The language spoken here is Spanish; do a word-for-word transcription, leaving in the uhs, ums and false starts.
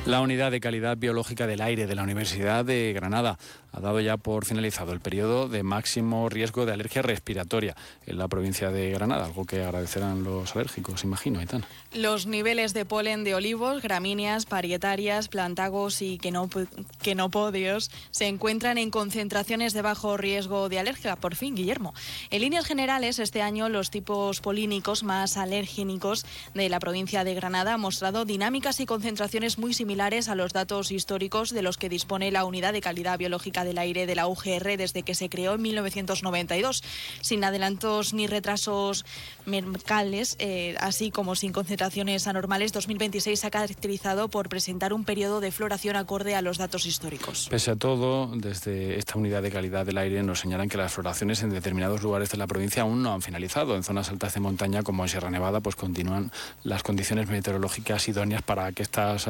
La Unidad de Calidad Biológica del Aire de la Universidad de Granada ha dado ya por finalizado el periodo de máximo riesgo de alergia respiratoria en la provincia de Granada, algo que agradecerán los alérgicos, imagino, Aitana. Los niveles de polen de olivos, gramíneas, parietarias, plantagos y quenopodios se encuentran en concentraciones de bajo riesgo de alergia. Por fin, Guillermo. En líneas generales, este año los tipos polínicos más alergénicos de la provincia de Granada han mostrado dinámicas y concentraciones muy similares a los datos históricos de los que dispone la Unidad de Calidad Biológica del Aire de la U G R desde que se creó en mil novecientos noventa y dos, sin adelantos ni retrasos mercales, eh, así como sin concentraciones anormales. dos mil veintiséis se ha caracterizado por presentar un periodo de floración acorde a los datos históricos. Pese a todo, desde esta Unidad de Calidad del Aire nos señalan que las floraciones en determinados lugares de la provincia aún no han finalizado. En zonas altas de montaña como en Sierra Nevada pues continúan las condiciones meteorológicas idóneas para que estas